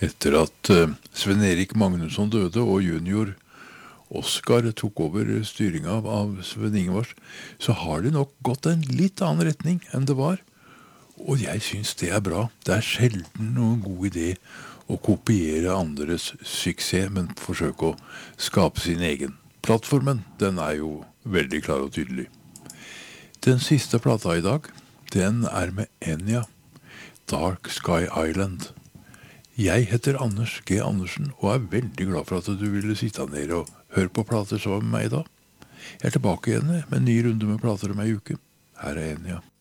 Etter at Sven-Erik Magnusson døde og junior Oskar tok over styringen av Sven Ingvars, så har det nok gått en litt annen retning enn det var. Og jeg synes det er bra. Det er sjelden noen god idé å kopiere andres suksess, men forsøke å skape sin egen. Plattformen, den er jo veldig klar og tydelig. Den siste plata i dag, den er med Enya, Dark Sky Island. Jeg heter Anders G. Andersen, og er veldig glad for at du ville sitte ned og høre på plater sammen med meg da. Jeg er tilbake igjen med en ny runde med plater om ei uke. Her er Enya.